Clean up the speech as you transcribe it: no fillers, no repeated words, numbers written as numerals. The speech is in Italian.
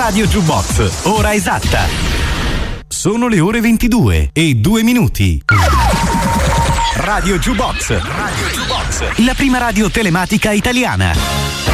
Radio Jukebox, ora esatta. Sono le ore 22:02. Radio Jukebox, la prima radio telematica italiana.